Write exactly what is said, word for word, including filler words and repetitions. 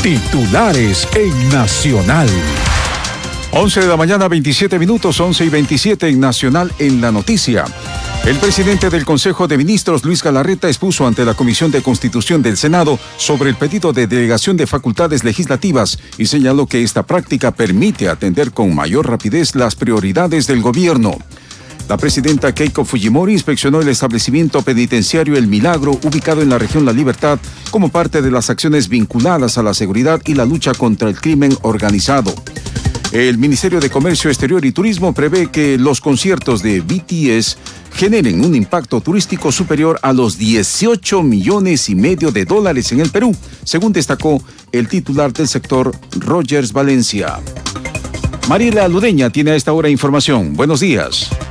Titulares en Nacional. once de la mañana, veintisiete minutos, once y veintisiete en Nacional en la noticia. El presidente del Consejo de Ministros, Luis Galarreta, expuso ante la Comisión de Constitución del Senado sobre el pedido de delegación de facultades legislativas y señaló que esta práctica permite atender con mayor rapidez las prioridades del gobierno. La presidenta Keiko Fujimori inspeccionó el establecimiento penitenciario El Milagro, ubicado en la región La Libertad, como parte de las acciones vinculadas a la seguridad y la lucha contra el crimen organizado. El Ministerio de Comercio Exterior y Turismo prevé que los conciertos de B T S generen un impacto turístico superior a los dieciocho millones y medio de dólares en el Perú, según destacó el titular del sector, Rogers Valencia. Mariela Ludeña tiene a esta hora información. Buenos días.